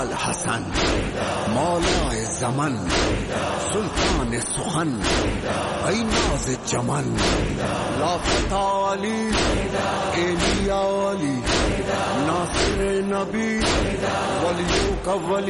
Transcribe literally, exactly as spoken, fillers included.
हसन मौलाए ज़मन सुल्तान सुखन ऐनाज़ चमन लापता अली एलिया अली नासिर नबी वलियों का वली